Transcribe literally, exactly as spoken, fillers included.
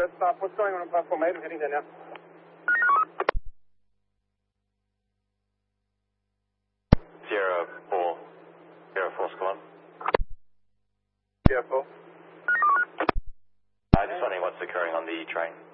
stop. What's going on on platform eight? I'm heading there now. Sierra four. Sierra four, come on. Sierra four. I'm just wondering what's occurring on the train.